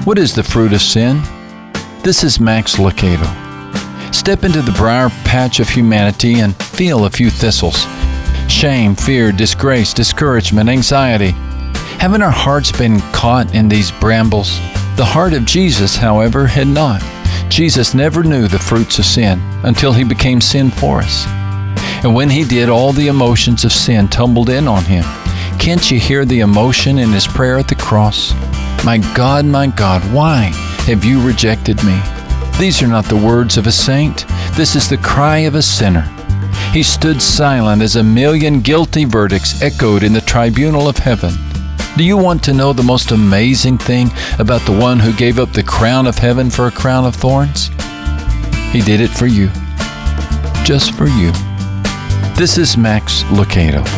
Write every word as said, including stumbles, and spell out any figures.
What is the fruit of sin? This is Max Lucado. Step into the briar patch of humanity and feel a few thistles. Shame, fear, disgrace, discouragement, anxiety. Haven't our hearts been caught in these brambles? The heart of Jesus, however, had not. Jesus never knew the fruits of sin until He became sin for us. And when He did, all the emotions of sin tumbled in on Him. Can't you hear the emotion in His prayer at the cross? My God, my God, why have you rejected me? These are not the words of a saint. This is the cry of a sinner. He stood silent as a million guilty verdicts echoed in the tribunal of heaven. Do you want to know the most amazing thing about the one who gave up the crown of heaven for a crown of thorns? He did it for you. Just for you. This is Max Lucado.